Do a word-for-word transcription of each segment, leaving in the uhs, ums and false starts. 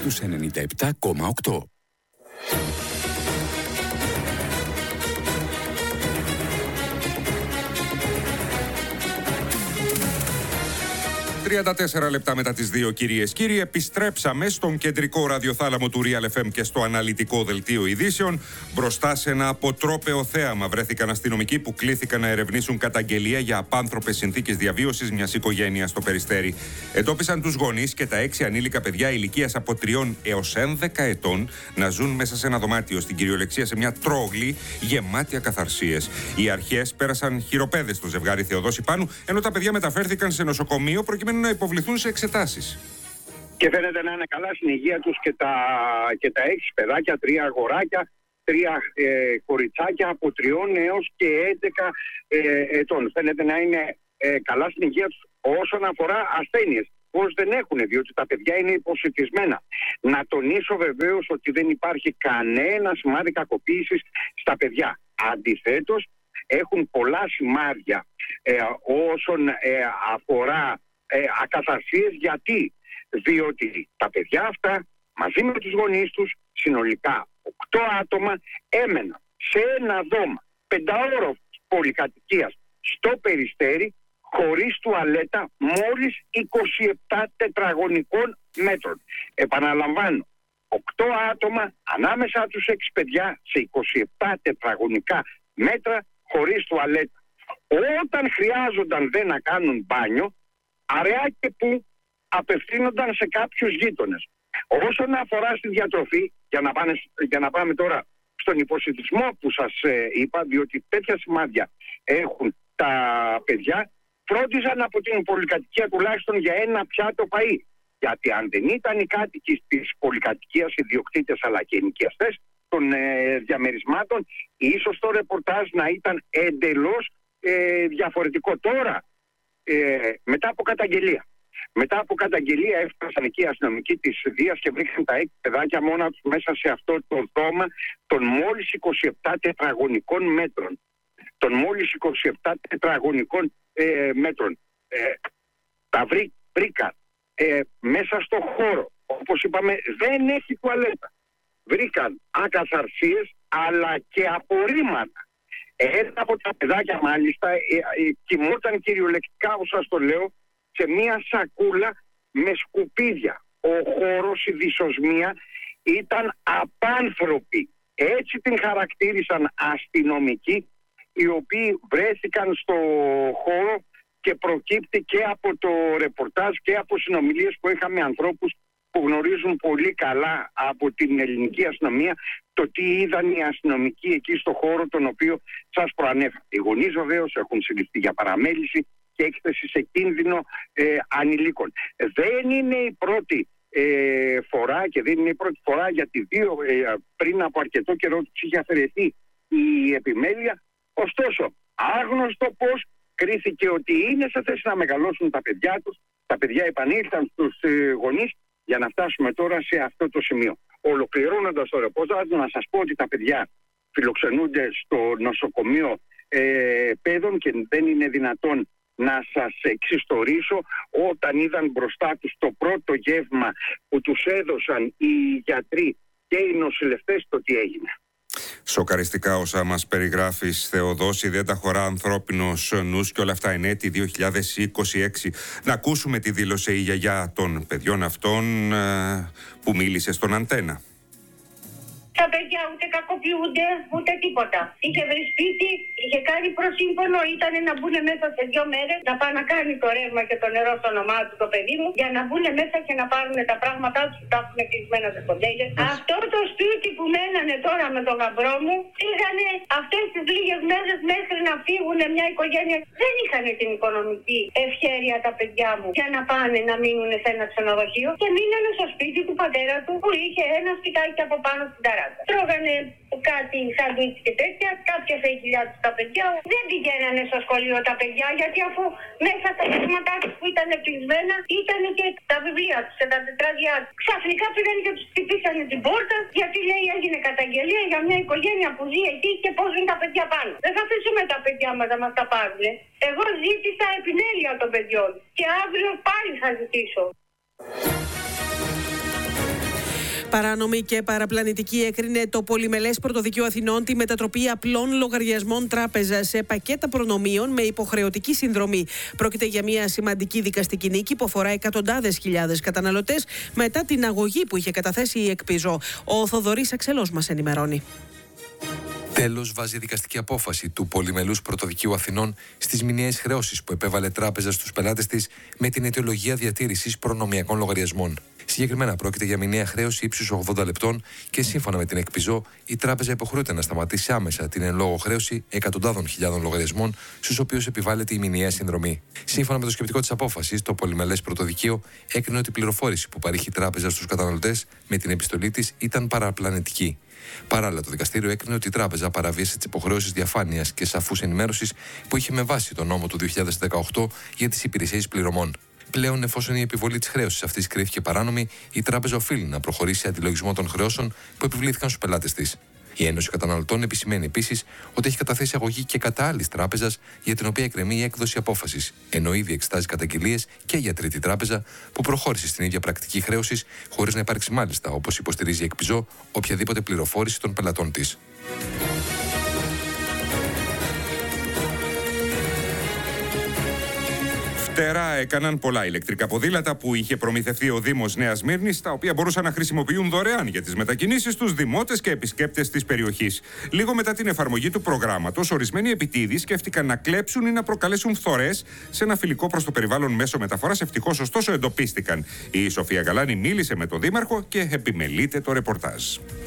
στους ενενήντα επτά κόμμα οκτώ. τριάντα τέσσερα λεπτά μετά τις δύο, κυρίες κύριοι, επιστρέψαμε στον κεντρικό ραδιοθάλαμο του Real εφ εμ και στο αναλυτικό δελτίο ειδήσεων. Μπροστά σε ένα αποτρόπαιο θέαμα βρέθηκαν αστυνομικοί που κλήθηκαν να ερευνήσουν καταγγελία για απάνθρωπες συνθήκες διαβίωσης μιας οικογένειας στο Περιστέρι. Εντόπισαν τους γονείς και τα έξι ανήλικα παιδιά ηλικίας από τριών έως έντεκα ετών να ζουν μέσα σε ένα δωμάτιο, στην κυριολεξία σε μια τρόγλη γεμάτη ακαθαρσίες. Οι αρχές πέρασαν χειροπέδες στο ζευγάρι Θεοδόση Πάνου, ενώ τα παιδιά μεταφέρθηκαν σε νοσοκομείο προκειμένου να υποβληθούν σε εξετάσεις. Και φαίνεται να είναι καλά στην υγεία τους και τα, και τα έξι παιδάκια, τρία αγοράκια, τρία ε, κοριτσάκια από τριών έως και έντεκα ε, ετών. Φαίνεται να είναι ε, καλά στην υγεία τους όσον αφορά ασθένειες. Πώς δεν έχουν, διότι τα παιδιά είναι υποσιτισμένα. Να τονίσω βεβαίως ότι δεν υπάρχει κανένα σημάδι κακοποίησης στα παιδιά. Αντιθέτως, έχουν πολλά σημάδια ε, όσον ε, αφορά Ε, ακαθαρσίες. Γιατί? Διότι τα παιδιά αυτά μαζί με τους γονείς τους, συνολικά οκτώ άτομα, έμεναν σε ένα δώμα πενταόροφης πολυκατοικίας στο Περιστέρι, χωρίς τουαλέτα, μόλις είκοσι επτά τετραγωνικών μέτρων. Επαναλαμβάνω, οκτώ άτομα ανάμεσα τους έξι παιδιά σε είκοσι επτά τετραγωνικά μέτρα χωρίς τουαλέτα. Όταν χρειάζονταν δε να κάνουν μπάνιο, αραιά και που απευθύνονταν σε κάποιους γείτονες. Όσον αφορά στη διατροφή, για να, πάνε, για να πάμε τώρα στον υποσιτισμό που σας ε, είπα, διότι τέτοια σημάδια έχουν τα παιδιά, φρόντιζαν από την πολυκατοικία τουλάχιστον για ένα πιάτο φαΐ. Γιατί αν δεν ήταν οι κάτοικοι της πολυκατοικίας, ιδιοκτήτες αλλά και ενοικιαστές των ε, διαμερισμάτων, ίσως το ρεπορτάζ να ήταν εντελώς ε, διαφορετικό. Τώρα, Ε, μετά από καταγγελία. Μετά από καταγγελία έφτασαν εκεί οι αστυνομικοί της Δίας και βρήκαν τα έξι παιδάκια μόνα τους μέσα σε αυτό το δώμα των μόλις είκοσι επτά τετραγωνικών μέτρων. Των μόλις είκοσι επτά τετραγωνικών ε, μέτρων. Ε, τα βρή, βρήκαν ε, μέσα στο χώρο. Όπως είπαμε, δεν έχει τουαλέτα. Βρήκαν ακαθαρσίες αλλά και απορρίμματα. Ένα από τα παιδάκια μάλιστα ε, ε, κοιμόταν κυριολεκτικά, όπως σας το λέω, σε μία σακούλα με σκουπίδια. Ο χώρος, η δυσοσμία ήταν απάνθρωπη. Έτσι την χαρακτήρισαν αστυνομικοί, οι οποίοι βρέθηκαν στο χώρο, και προκύπτει και από το ρεπορτάζ και από συνομιλίες που είχαμε ανθρώπους που γνωρίζουν πολύ καλά από την ελληνική αστυνομία το τι είδαν οι αστυνομικοί εκεί στο χώρο τον οποίο σας προανέφερα. Οι γονείς βεβαίως έχουν συλληφθεί για παραμέληση και έκθεση σε κίνδυνο ε, ανηλίκων. Δεν είναι η πρώτη ε, φορά και δεν είναι η πρώτη φορά, γιατί δύο ε, πριν από αρκετό καιρό τους είχε αφαιρεθεί η επιμέλεια. Ωστόσο, άγνωστο πώς κρίθηκε ότι είναι σε θέση να μεγαλώσουν τα παιδιά τους. Τα παιδιά επανήλθαν στους ε, γονείς για να φτάσουμε τώρα σε αυτό το σημείο. Ολοκληρώνοντας το ρεπορτάζ, να σας πω ότι τα παιδιά φιλοξενούνται στο νοσοκομείο ε, παιδών και δεν είναι δυνατόν να σας εξιστορήσω όταν είδαν μπροστά τους το πρώτο γεύμα που τους έδωσαν οι γιατροί και οι νοσηλευτές, το τι έγινε. Σοκαριστικά όσα μας περιγράφεις, Θεοδόση, δεν τα χωρά ανθρώπινος νους και όλα αυτά εν έτη δύο χιλιάδες είκοσι έξι. Να ακούσουμε τι δήλωσε η γιαγιά των παιδιών αυτών που μίλησε στον Αντένα. Τα παιδιά ούτε κακοποιούνται, ούτε τίποτα. Είχε βρει σπίτι, είχε κάνει προσύμφωνο, ήταν να μπουν μέσα σε δύο μέρες, να πάει να κάνει το ρεύμα και το νερό στο όνομά του το παιδί μου, για να μπουν μέσα και να πάρουν τα πράγματά του που τα έχουν κλεισμένα σε κοντέινερ. Αυτό το σπίτι που μένανε τώρα με τον γαμπρό μου, πήγανε αυτές τις λίγες μέρες μέχρι να φύγουν μια οικογένεια. Δεν είχαν την οικονομική ευχέρεια τα παιδιά μου για να πάνε να μείνουν σε ένα ξενοδοχείο και μείνανε στο σπίτι του πατέρα του που είχε ένα σπιτάκι από πάνω στην ταράτσα. Τρώγανε κάτι σαντουίτς και τέτοια, κάποια φεγγιλιά τους τα παιδιά. Δεν πηγαίνανε στο σχολείο τα παιδιά, γιατί αφού μέσα στα χρήματά τους που ήταν κλεισμένα ήταν και τα βιβλία τους και τα τετράδια τους. Ξαφνικά πήγαν και τους χτυπήσανε την πόρτα, γιατί λέει έγινε καταγγελία για μια οικογένεια που ζει εκεί και πώς είναι τα παιδιά πάνω. Δεν θα αφήσουμε τα παιδιά μας να μας τα πάρουν. Εγώ ζήτησα επιμέλεια των παιδιών και αύριο πάλι θα ζητήσω. Παράνομη και παραπλανητική έκρινε το Πολυμελές Πρωτοδικείο Αθηνών τη μετατροπή απλών λογαριασμών τράπεζας σε πακέτα προνομίων με υποχρεωτική συνδρομή. Πρόκειται για μια σημαντική δικαστική νίκη που αφορά εκατοντάδες χιλιάδες καταναλωτές μετά την αγωγή που είχε καταθέσει η Εκπιζό. Ο Θοδωρής Αξελός μας ενημερώνει. Τέλος βάζει δικαστική απόφαση του Πολυμελούς Πρωτοδικείου Αθηνών στις μηνιαίες χρεώσεις που επέβαλε τράπεζα στους πελάτες της με την αιτιολογία διατήρησης προνομιακών λογαριασμών. Συγκεκριμένα πρόκειται για μηνιαία χρέωση ύψους ογδόντα λεπτών και σύμφωνα με την Εκπιζό, η τράπεζα υποχρεούται να σταματήσει άμεσα την εν λόγω χρέωση εκατοντάδων χιλιάδων λογαριασμών, στους οποίους επιβάλλεται η μηνιαία συνδρομή. Σύμφωνα με το σκεπτικό της απόφασης, το Πολυμελές Πρωτοδικείο έκρινε ότι η πληροφόρηση που παρήχε η τράπεζα στους καταναλωτές με την επιστολή της ήταν παραπλανητική. Παράλληλα, το δικαστήριο έκρινε ότι η τράπεζα παραβίασε τις υποχρεώσεις διαφάνειας και σαφούς ενημέρωσης που είχε με βάση τον νόμο του δύο χιλιάδες δεκαοκτώ για τις υπηρεσίες πληρωμών. Πλέον, εφόσον η επιβολή της χρέωσης αυτής κρίθηκε παράνομη, η τράπεζα οφείλει να προχωρήσει σε αντιλογισμό των χρεώσεων που επιβλήθηκαν στους πελάτες της. Η Ένωση Καταναλωτών επισημαίνει επίσης ότι έχει καταθέσει αγωγή και κατά άλλης τράπεζας για την οποία εκκρεμεί η έκδοση απόφασης, ενώ ήδη εξετάζει καταγγελίες και για τρίτη τράπεζα που προχώρησε στην ίδια πρακτική χρέωσης, χωρίς να υπάρξει μάλιστα, όπως υποστηρίζει η Εκπιζό, οποιαδήποτε πληροφόρηση των πελατών της. Φτερά έκαναν πολλά ηλεκτρικά ποδήλατα που είχε προμηθευτεί ο Δήμος Νέας Σμύρνης, τα οποία μπορούσαν να χρησιμοποιούν δωρεάν για τις μετακινήσεις τους δημότες και επισκέπτες της περιοχής. Λίγο μετά την εφαρμογή του προγράμματος, ορισμένοι επιτίδοι σκέφτηκαν να κλέψουν ή να προκαλέσουν φθορές σε ένα φιλικό προς το περιβάλλον μέσο μεταφοράς. Ευτυχώς, ωστόσο, εντοπίστηκαν. Η Σοφία Γαλάνη μίλησε με τον Δήμαρχο και επιμελείται το ρεπορτάζ.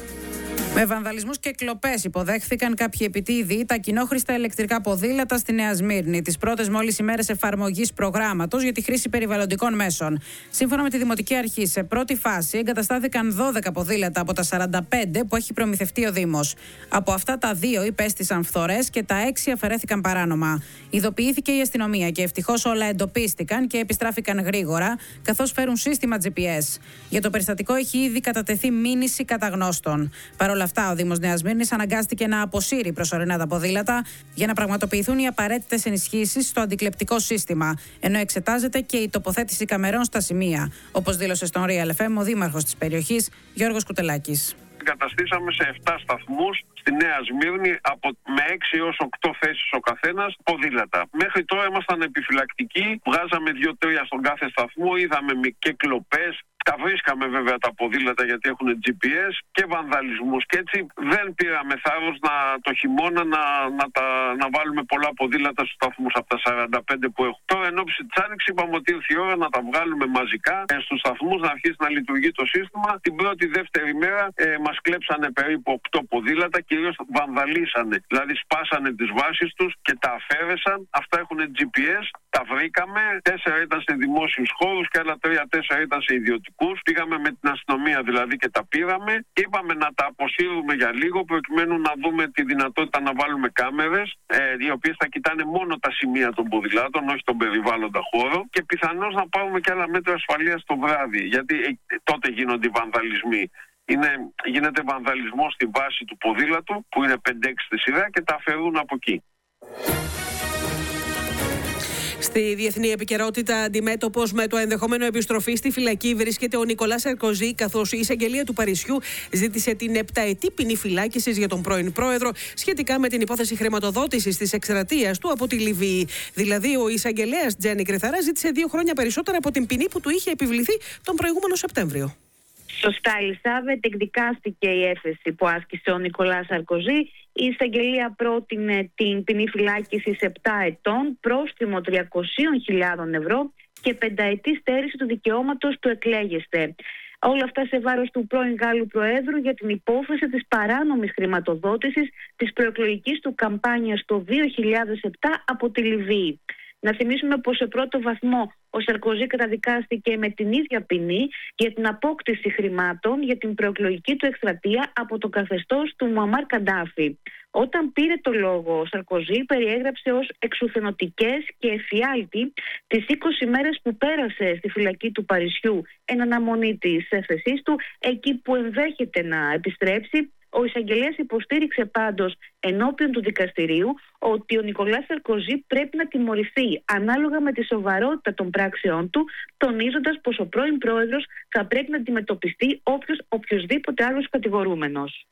Με βανδαλισμούς και κλοπές υποδέχθηκαν κάποιοι επιτίδοι τα κοινόχρηστα ηλεκτρικά ποδήλατα στη Νέα Σμύρνη, τις πρώτες μόλις ημέρες εφαρμογής προγράμματος για τη χρήση περιβαλλοντικών μέσων. Σύμφωνα με τη Δημοτική Αρχή, σε πρώτη φάση εγκαταστάθηκαν δώδεκα ποδήλατα από τα σαράντα πέντε που έχει προμηθευτεί ο Δήμος. Από αυτά, τα δύο υπέστησαν φθορές και τα έξι αφαιρέθηκαν παράνομα. Ειδοποιήθηκε η αστυνομία και ευτυχώς όλα εντοπίστηκαν και επιστράφηκαν γρήγορα, καθώς φέρουν σύστημα τζι πι ες. Για το περιστατικό έχει ήδη κατατεθεί μήνυση καταγνώστων. Παρ' όλα αυτά, ο Δήμος Νέας Σμύρνης αναγκάστηκε να αποσύρει προσωρινά τα ποδήλατα για να πραγματοποιηθούν οι απαραίτητες ενισχύσεις στο αντικλεπτικό σύστημα, ενώ εξετάζεται και η τοποθέτηση καμερών στα σημεία, όπως δήλωσε στον Real εφ εμ ο δήμαρχος της περιοχής, Γιώργος Κουτελάκης. Εγκαταστήσαμε σε επτά σταθμούς στη Νέα Σμύρνη από, με έξι έως οκτώ θέσεις ο καθένας ποδήλατα. Μέχρι τώρα ήμασταν επιφυλακτικοί, βγάζαμε δύο τρία στον κάθε σταθμό, είδαμε και κλοπές. Τα βρίσκαμε βέβαια τα ποδήλατα γιατί έχουν τζι πι ες και βανδαλισμούς και έτσι δεν πήραμε θάρρος να, το χειμώνα να, να, τα, να βάλουμε πολλά ποδήλατα στους σταθμούς από τα σαράντα πέντε που έχουν. Τώρα εν ώψη της Άνοιξης είπαμε ότι ήρθε η ώρα να τα βγάλουμε μαζικά ε, στους σταθμούς, να αρχίσει να λειτουργεί το σύστημα. Την πρώτη δεύτερη μέρα ε, μας κλέψανε περίπου οκτώ ποδήλατα, κυρίως βανδαλίσανε, δηλαδή σπάσανε τις βάσεις τους και τα αφαίρεσαν. Αυτά έχουν τζι πι ες, τα βρήκαμε, τέσσερα ήταν σε δημόσιους χώρους και άλλα τρία τέσσερα ήταν σε ιδιωτικούς. Πήγαμε με την αστυνομία δηλαδή και τα πήραμε και είπαμε να τα αποσύρουμε για λίγο προκειμένου να δούμε τη δυνατότητα να βάλουμε κάμερες ε, οι οποίες θα κοιτάνε μόνο τα σημεία των ποδηλάτων, όχι τον περιβάλλοντα χώρο, και πιθανώς να πάρουμε και άλλα μέτρα ασφαλείας το βράδυ, γιατί ε, τότε γίνονται οι βανδαλισμοί. Είναι, γίνεται βανδαλισμός στη βάση του ποδήλατου που είναι πέντε έξι στη σειρά και τα αφαιρούν από εκεί. Στη διεθνή επικαιρότητα, αντιμέτωπος με το ενδεχόμενο επιστροφή στη φυλακή βρίσκεται ο Νικολά Σαρκοζή, καθώς η εισαγγελία του Παρισιού ζήτησε την επταετή ποινή φυλάκισης για τον πρώην πρόεδρο σχετικά με την υπόθεση χρηματοδότησης της εκστρατείας του από τη Λιβύη. Δηλαδή, ο εισαγγελέας Τζένι Κρυθαρά ζήτησε δύο χρόνια περισσότερα από την ποινή που του είχε επιβληθεί τον προηγούμενο Σεπτέμβριο. Σωστά, Ελισάβετ, εκδικάστηκε η έφεση που άσκησε ο Νικολά Σαρκοζή. Η εισαγγελία πρότεινε την ποινή φυλάκισης επτά ετών, πρόστιμο τριακόσιες χιλιάδες ευρώ και πενταετή στέρηση του δικαιώματος του εκλέγεστε. Όλα αυτά σε βάρος του πρώην Γάλλου Προέδρου για την υπόθεση της παράνομης χρηματοδότησης της προεκλογικής του καμπάνιας το δύο χιλιάδες επτά από τη Λιβύη. Να θυμίσουμε πως σε πρώτο βαθμό ο Σαρκοζή καταδικάστηκε με την ίδια ποινή για την απόκτηση χρημάτων για την προεκλογική του εκστρατεία από το καθεστώς του Μουαμάρ Καντάφη. Όταν πήρε το λόγο, ο Σαρκοζή περιέγραψε ως εξουθενωτικές και εφιάλτη τις είκοσι μέρες που πέρασε στη φυλακή του Παρισιού εν αναμονή της έφεσής του, εκεί που ενδέχεται να επιστρέψει Ο εισαγγελέας υποστήριξε πάντως ενώπιον του δικαστηρίου ότι ο Νικολάς Σαρκοζή πρέπει να τιμωρηθεί ανάλογα με τη σοβαρότητα των πράξεών του, τονίζοντας πως ο πρώην πρόεδρος θα πρέπει να αντιμετωπιστεί όποιος οποιοσδήποτε άλλος κατηγορούμενος.